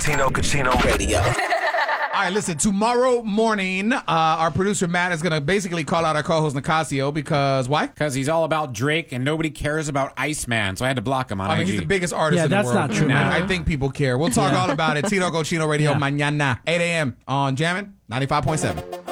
Tino Casino Radio. All right, listen, tomorrow morning, our producer Matt is going to basically call out our co-host Nicasio because, why? Because he's all about Drake and nobody cares about Iceman, so I had to block him on IG. He's the biggest artist in the world. Yeah, that's not true, man. I think people care. We'll talk all about it. Tino Cochino Radio, mañana, 8 a.m. on Jammin' 95.7.